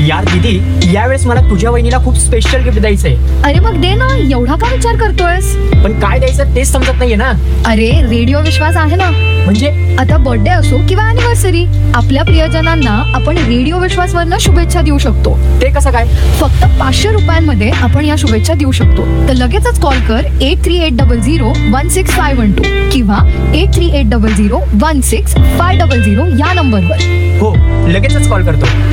यार दीदी, यावेळेस मला तुझ्या वहिनीला खूप स्पेशल गिफ्ट द्यायचंय. अरे मग दे ना, एवढा का विचार करतोयस? पण काय द्यायचं तेच समजत नाहीये ना. अरे रेडिओ विश्वास आहे ना. म्हणजे आता बर्थडे असो किंवा अॅनिव्हर्सरी, आपल्या प्रियजनांना आपण रेडिओ विश्वास वरनं शुभेच्छा देऊ शकतो. ते कसं काय? फक्त 500 रुपयांमध्ये आपण या शुभेच्छा देऊ शकतो. तर लगेचच कॉल कर 8380016512 किंवा 8380016500 या नंबरवर. हो, लगेचच कॉल करतो.